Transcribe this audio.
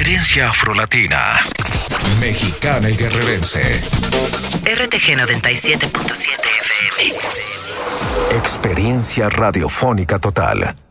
Herencia afrolatina, mexicana y guerrerense. RTG 97.7 FM. Experiencia radiofónica total.